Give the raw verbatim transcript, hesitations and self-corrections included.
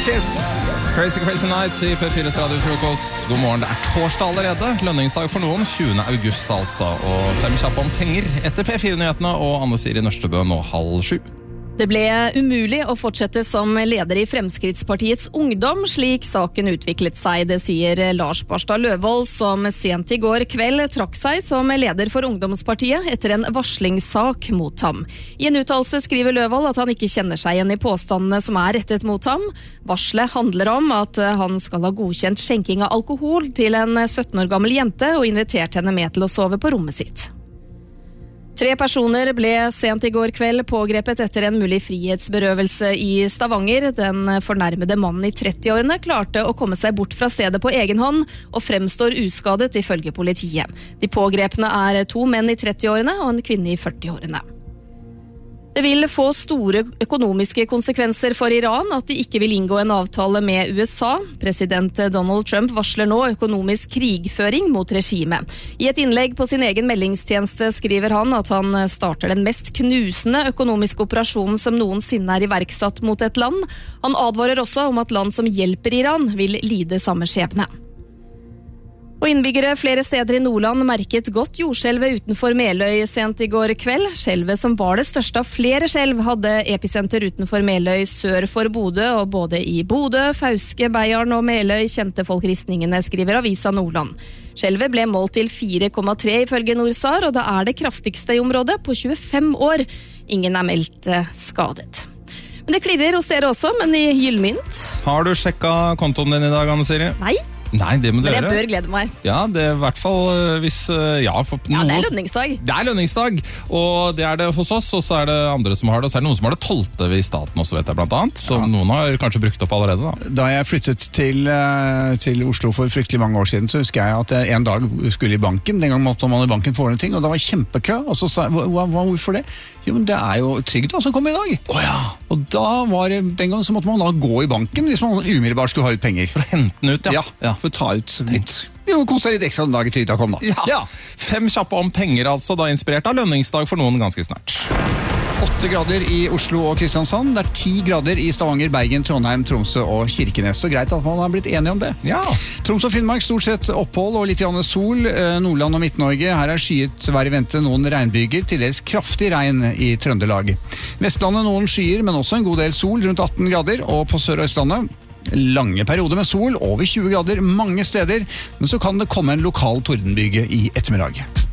Kiss, Crazy Crazy Nights i P fire radiofrokost. God morgen, det er torsdag allerede. Lønningsdag for noen, tjuende august altså. Og fem kjappe om penger etter P fire-nyhetene og Anne Siri Nørstebø nå halv sju. Det ble umulig å fortsette som leder i Fremskrittspartiets ungdom, slik saken utviklet seg, det sier Lars Barstad Løvold, som sent i går kveld trakk seg som leder for ungdomspartiet etter en varslingssak mot ham. I en uttalelse skriver Løvold at han ikke kjenner seg igjen i påstandene som er rettet mot ham. Varslet handler om at han skal ha godkjent skjenking av alkohol til en sytten år gammel jente og invitert henne med til å sove på rommet sitt. Tre personer ble sent i går kveld pågrepet etter en mulig frihetsberøvelse i Stavanger. Den fornærmede mannen i trettiårene klarte å komme seg bort fra stedet på egen hånd og fremstår uskadet ifølge politiet. De pågrepne er to menn i trettiårene og en kvinne i førtiårene. Det vil få store økonomiske konsekvenser for Iran at de ikke vil inngå en avtale med U S A. President Donald Trump varsler nå økonomisk krigføring mot regimet. I et innlegg på sin egen meldingstjeneste skriver han at han starter den mest knusende økonomiske operasjonen som noensinne er iverksatt mot et land. Han advarer også om at land som hjelper Iran vil lide samme skjebne. Og innbyggere flere steder i Nordland merket godt jordskjelvet utenfor Meløy sent i går kveld. Skjelvet, som var det største av flere skjelv, hadde episenter utenfor Meløy sør for Bodø, og både i Bodø, Fauske, Beiarn og Meløy kjente folk ristningene, skriver Avisa Nordland. Skjelvet ble målt til fire komma tre ifølge Norsar, og det er det kraftigste i området på tjuefem år. Ingen er meldt skadet. Men det klirrer hos dere også, men i gyllmynt. Har du sjekket kontoen din i dag, Anne Siri? Nei. Nei, det må du gjøre. gjøre. Men jeg bør glede meg. Ja, det er i hvert fall hvis... Ja, for ja noe... det er lønningsdag. Det er lønningsdag, og det er det hos oss, og så er det andre som har det. Og så er det noen som har det tolvte i staten også, vet jeg, blant annet. Som ja. Noen har kanskje brukt opp allerede, da. Da jeg flyttet til, til Oslo for fryktelig mange år siden, så husker jeg at jeg en dag skulle i banken. Den gang måtte man i banken få ordne ting, og da var kjempekø. Og så sa jeg, hva, hva, hvorfor det? Jo, men det er jo trygd da, som kom i dag. Å ja! Og da var det, den gang så måtte man da gå i banken hvis man umiddelbart skulle ha ut penger. For å hente den ut, ja. Ja, ja. For å ta ut litt. Vi må konse litt ekstra den dagen trygda kom da. Ja. ja. Fem kjappe om penger altså, da inspirert av lønningsdag for noen ganske snart. Åtte grader i Oslo og Kristiansand. Det er ti grader i Stavanger, Bergen, Trondheim, Tromsø og Kirkenes. Så greit at man har blitt enige om det. Ja. Troms og Finnmark, stort sett opphold og litt grann sol. Nordland og Midt-Norge, her er skyet vær i vente, noen regnbyger, til dels kraftig regn i Trøndelag. Vestlandet noen skyer, men også en god del sol, rundt atten grader, og på Sør- og Østlandet lange perioder med sol, over tjue grader mange steder, men så kan det komme en lokal tordenbyge i ettermiddag.